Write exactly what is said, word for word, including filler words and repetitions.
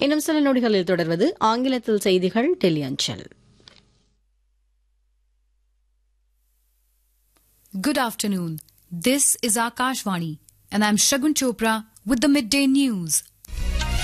இன்னும் சில நொடிகளில் தொடர்வது ஆங்கிலத்தில் செய்திகள் டெல்லி அஞ்சல். Good afternoon. This is Akashvani and I'm Shagun Chopra with the midday news.